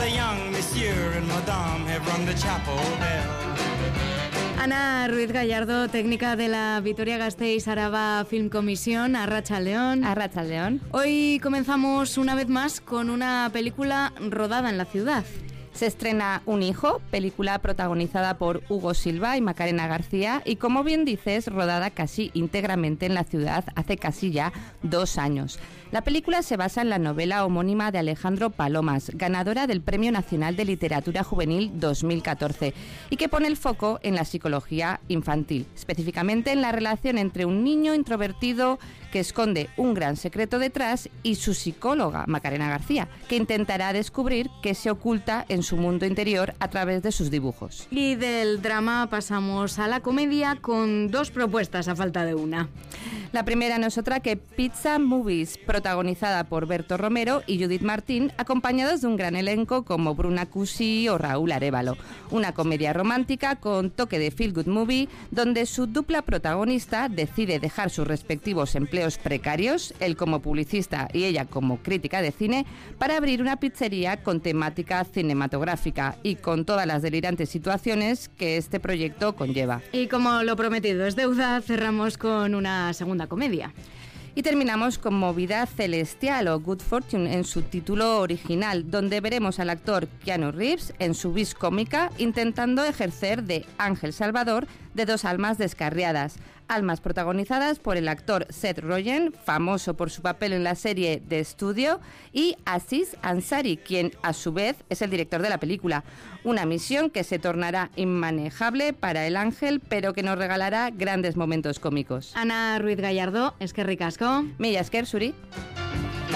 the young monsieur and madame have rung the chapel bell. Ana Ruiz Gallardo, técnica de la Vitoria-Gasteiz Araba Film Commission, Arratsaldeon. Arratsaldeon. Hoy comenzamos una vez más con una película rodada en la ciudad. Se estrena Un hijo, película protagonizada por Hugo Silva y Macarena García y, como bien dices, rodada casi íntegramente en la ciudad hace casi ya 2 años. La película se basa en la novela homónima de Alejandro Palomas, ganadora del Premio Nacional de Literatura Juvenil 2014, y que pone el foco en la psicología infantil, específicamente en la relación entre un niño introvertido que esconde un gran secreto detrás y su psicóloga, Macarena García, que intentará descubrir qué se oculta en su mundo interior a través de sus dibujos. Y del drama pasamos a la comedia con 2 propuestas a falta de una. La primera no es otra que Pizza Movies, protagonizada por Berto Romero y Judith Martín, acompañados de un gran elenco como Bruna Cusi o Raúl Arévalo. Una comedia romántica con toque de feel good movie, donde su dupla protagonista decide dejar sus respectivos empleos precarios, él como publicista y ella como crítica de cine, para abrir una pizzería con temática cinematográfica y con todas las delirantes situaciones que este proyecto conlleva. Y como lo prometido es deuda, cerramos con una segunda comedia. Y terminamos con Movida Celestial o Good Fortune en su título original, donde veremos al actor Keanu Reeves en su vis cómica intentando ejercer de Ángel Salvador de 2 almas descarriadas. Almas protagonizadas por el actor Seth Rogen, famoso por su papel en la serie The Studio, y Aziz Ansari, quien a su vez es el director de la película. Una misión que se tornará inmanejable para el ángel, pero que nos regalará grandes momentos cómicos. Ana Ruiz Gallardo, eskerrik asko. Mila esker, zuri.